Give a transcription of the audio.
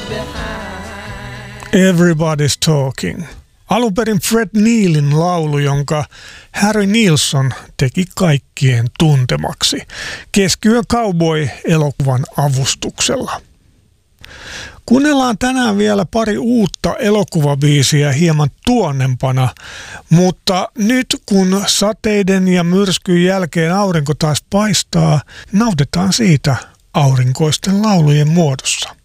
Everybody's Talking. Alun perin Fred Neilin laulu, jonka Harry Nilsson teki kaikkien tuntemaksi Keskiyön cowboy-elokuvan avustuksella. Kuunnellaan tänään vielä pari uutta elokuvabiisiä hieman tuonnempana, mutta nyt kun sateiden ja myrskyn jälkeen aurinko taas paistaa, nautitaan siitä aurinkoisten laulujen muodossa.